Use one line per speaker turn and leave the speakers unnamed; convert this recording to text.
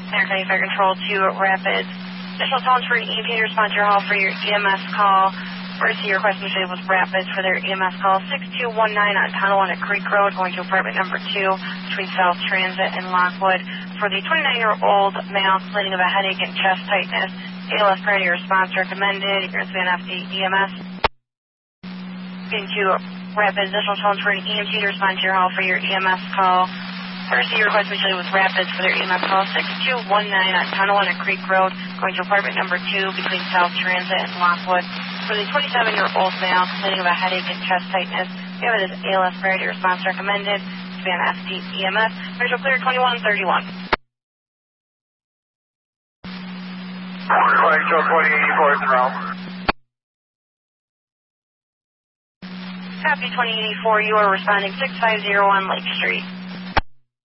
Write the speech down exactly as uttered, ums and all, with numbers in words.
Center County Fire Control to Rapids. Additional tones for an E M T to respond to your call for your E M S call. First, your request usually was Rapids for their E M S call six two one nine on Tonawanda Creek Road, going to apartment number two between South Transit and Lockwood. For the twenty-nine-year-old male complaining of a headache and chest tightness, A L S priority response recommended. You're going to be on F D E M S. Getting to Rapids, additional tones for an E M T to respond to your call for your E M S call. First, your request usually was Rapids for their E M S call six two one nine on Tonawanda Creek Road, going to apartment number two between South Transit and Lockwood. For the twenty-seven-year-old male complaining of a headache and chest tightness, we have it as A L S priority response recommended. To be on F D E M S. Visual clear twenty-one thirty-one.
twenty-two twenty eighty-four is realm.
Copy twenty eighty-four, you are responding six five zero one Lake Street.